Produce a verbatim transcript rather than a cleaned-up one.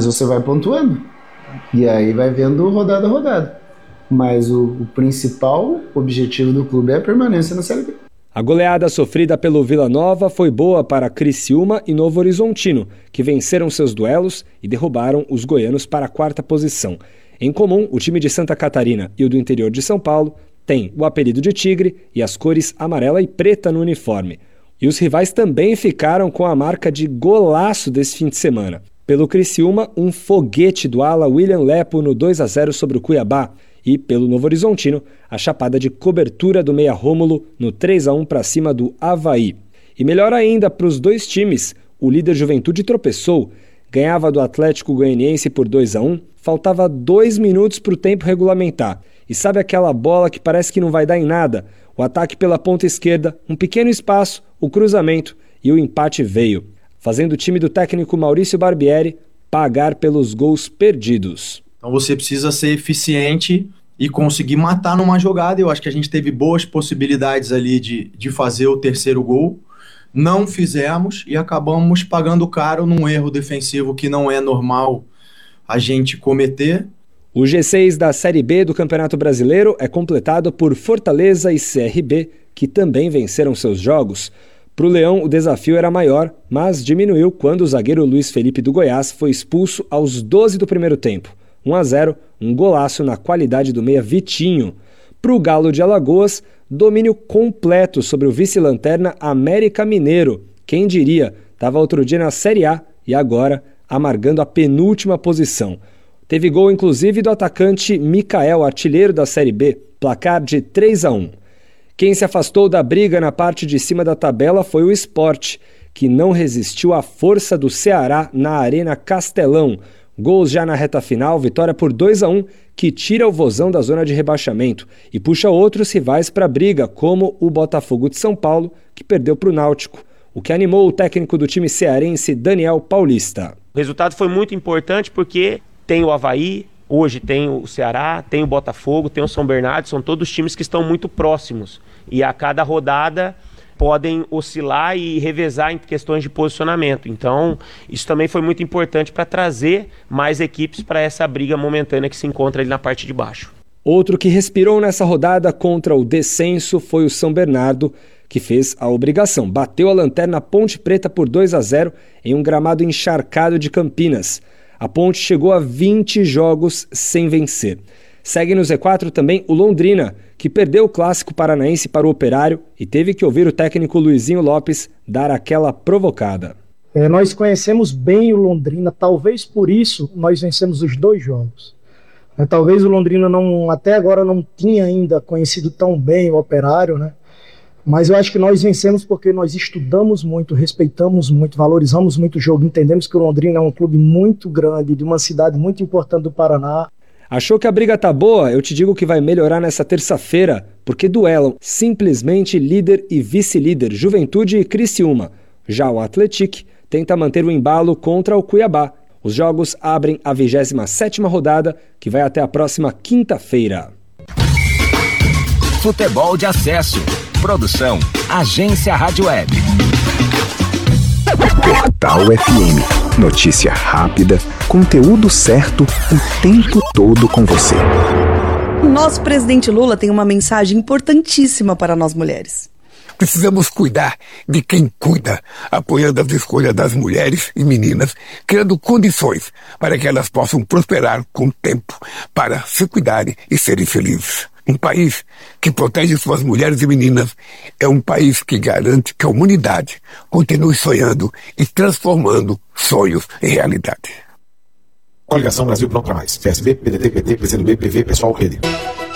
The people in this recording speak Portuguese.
você vai pontuando. E aí vai vendo rodada a rodada. Mas o, o principal objetivo do clube é a permanência na Série B. A goleada sofrida pelo Vila Nova foi boa para Criciúma e Novo Horizontino, que venceram seus duelos e derrubaram os goianos para a quarta posição. Em comum, o time de Santa Catarina e o do interior de São Paulo têm o apelido de Tigre e as cores amarela e preta no uniforme. E os rivais também ficaram com a marca de golaço desse fim de semana. Pelo Criciúma, um foguete do ala William Lepo no dois a zero sobre o Cuiabá. E, pelo Novo Horizontino, a chapada de cobertura do meia Rômulo no três a um para cima do Avaí. E melhor ainda para os dois times, o líder Juventude tropeçou, ganhava do Atlético Goianiense por dois a um, faltava dois minutos para o tempo regulamentar. E sabe aquela bola que parece que não vai dar em nada? O ataque pela ponta esquerda, um pequeno espaço, o cruzamento e o empate veio, fazendo o time do técnico Maurício Barbieri pagar pelos gols perdidos. Então você precisa ser eficiente e conseguir matar numa jogada. Eu acho que a gente teve boas possibilidades ali de, de fazer o terceiro gol. Não fizemos e acabamos pagando caro num erro defensivo que não é normal a gente cometer. O G seis da Série B do Campeonato Brasileiro é completado por Fortaleza e C R B, que também venceram seus jogos. Para o Leão, o desafio era maior, mas diminuiu quando o zagueiro Luiz Felipe do Goiás foi expulso aos doze do primeiro tempo. um a zero, um golaço na qualidade do meia Vitinho. Para o Galo de Alagoas, domínio completo sobre o vice-lanterna América Mineiro. Quem diria, estava outro dia na Série A e agora amargando a penúltima posição. Teve gol inclusive do atacante Mikael, artilheiro da Série B, placar de três a um. Quem se afastou da briga na parte de cima da tabela foi o Sport, que não resistiu à força do Ceará na Arena Castelão. Gols já na reta final, vitória por dois a um, que tira o Vozão da zona de rebaixamento e puxa outros rivais para a briga, como o Botafogo de São Paulo, que perdeu para o Náutico, o que animou o técnico do time cearense, Daniel Paulista. O resultado foi muito importante porque tem o Avaí, hoje tem o Ceará, tem o Botafogo, tem o São Bernardo, são todos times que estão muito próximos. E a cada rodada podem oscilar e revezar em questões de posicionamento. Então, isso também foi muito importante para trazer mais equipes para essa briga momentânea que se encontra ali na parte de baixo. Outro que respirou nessa rodada contra o descenso foi o São Bernardo, que fez a obrigação. Bateu a lanterna Ponte Preta por dois a zero em um gramado encharcado de Campinas. A Ponte chegou a vinte jogos sem vencer. Segue no Z quatro também o Londrina, que perdeu o clássico paranaense para o Operário e teve que ouvir o técnico Luizinho Lopes dar aquela provocada. É, nós conhecemos bem o Londrina, talvez por isso nós vencemos os dois jogos. É, talvez o Londrina não, até agora não tinha ainda conhecido tão bem o Operário, né? Mas eu acho que nós vencemos porque nós estudamos muito, respeitamos muito, valorizamos muito o jogo, entendemos que o Londrina é um clube muito grande, de uma cidade muito importante do Paraná. Achou que a briga tá boa? Eu te digo que vai melhorar nessa terça-feira, porque duelam simplesmente líder e vice-líder Juventude e Criciúma. Já o Atlético tenta manter o embalo contra o Cuiabá. Os jogos abrem a vigésima sétima rodada, que vai até a próxima quinta-feira. Futebol de acesso. Produção Agência Rádio Web. Portal F M. Notícia rápida, conteúdo certo, o tempo todo com você. Nosso presidente Lula tem uma mensagem importantíssima para nós mulheres. Precisamos cuidar de quem cuida, apoiando as escolhas das mulheres e meninas, criando condições para que elas possam prosperar com o tempo, para se cuidarem e serem felizes. Um país que protege suas mulheres e meninas é um país que garante que a humanidade continue sonhando e transformando sonhos em realidade. Coligação Brasil Pronto pra Mais. P S B, P D T, P T, P C do B, P V, Pessoal, Rede.